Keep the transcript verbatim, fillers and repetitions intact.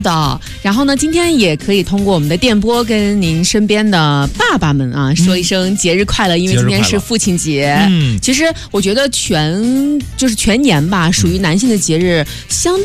的，然后呢，今天也可以通过我们的电波跟您身边的爸爸们啊、嗯、说一声节日快乐，因为今天是父亲节。嗯，其实我觉得全就是全年吧，属于男性的节日相对